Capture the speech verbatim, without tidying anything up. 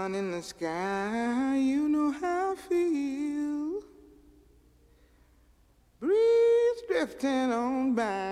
sun in the sky, you know how I feel. Breeze drifting on by.